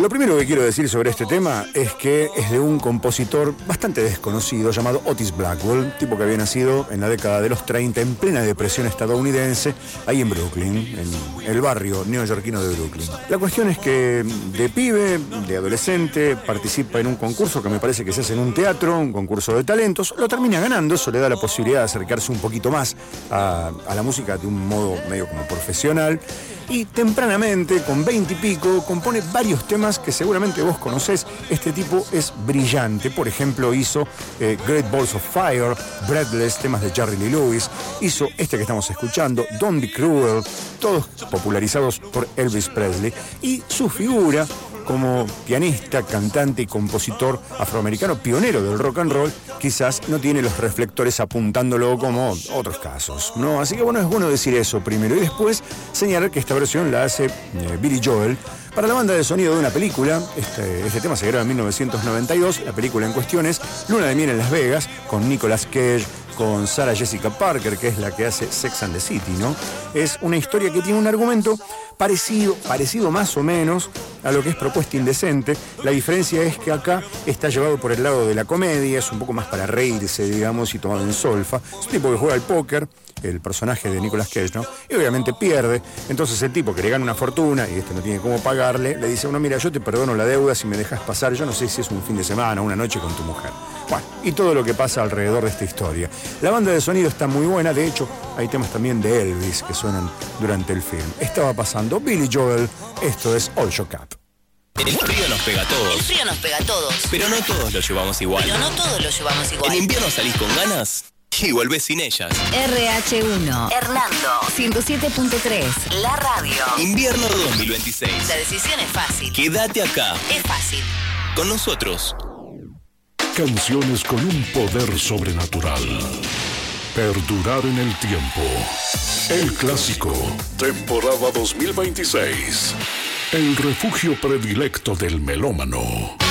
Lo primero que quiero decir sobre este tema es que es de un compositor bastante desconocido llamado Otis Blackwell, tipo que había nacido en la década de los 30 en plena depresión estadounidense, ahí en Brooklyn, en el barrio neoyorquino de Brooklyn. La cuestión es que de pibe, de adolescente, participa en un concurso que me parece que se hace en un teatro, un concurso de talentos, lo termina ganando, eso le da la posibilidad de acercarse un poquito más a la música de un modo medio como profesional. Y tempranamente, con 20 y pico, compone varios temas que seguramente vos conocés. Este tipo es brillante. Por ejemplo, hizo Great Balls of Fire, Breathless, temas de Jerry Lee Lewis. Hizo este que estamos escuchando, Don't Be Cruel, todos popularizados por Elvis Presley. Y su figura como pianista, cantante y compositor afroamericano pionero del rock and roll, quizás no tiene los reflectores apuntándolo como otros casos, ¿no? Así que bueno, es bueno decir eso primero y después señalar que esta versión la hace Billy Joel para la banda de sonido de una película. Este tema se graba en 1992, la película en cuestión es Luna de Miel en Las Vegas, con Nicolas Cage, con Sarah Jessica Parker, que es la que hace Sex and the City, ¿no? Es una historia que tiene un argumento parecido más o menos a lo que es Propuesta Indecente. La diferencia es que acá está llevado por el lado de la comedia, es un poco más para reírse, digamos, y tomado en solfa. Es un tipo que juega al póker, el personaje de Nicolas Cage, ¿no? Y obviamente pierde. Entonces el tipo que le gana una fortuna y no tiene cómo pagarle, le dice a uno, mira, yo te perdono la deuda si me dejas pasar, yo no sé si es un fin de semana o una noche con tu mujer. Bueno, y todo lo que pasa alrededor de esta historia. La banda de sonido está muy buena, de hecho, hay temas también de Elvis que suenan durante el film. Estaba pasando Billy Joel, esto es All Shook Up. El frío nos pega a todos. El frío nos pega a todos. Pero no todos lo llevamos igual. En invierno salís con ganas y volvés sin ellas. RH1 Hernando 107.3 La radio. Invierno 2026. La decisión es fácil. Quédate acá. Es fácil. Con nosotros. Canciones con un poder sobrenatural. Perdurar en el tiempo. El clásico. Temporada 2026. El refugio predilecto del melómano.